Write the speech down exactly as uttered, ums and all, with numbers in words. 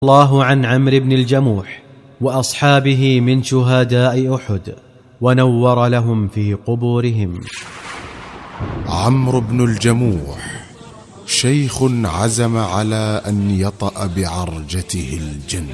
الله عن عمرو بن الجموح وأصحابه من شهداء أحد ونور لهم في قبورهم. عمرو بن الجموح شيخ عزم على أن يطأ بعرجته الجنة.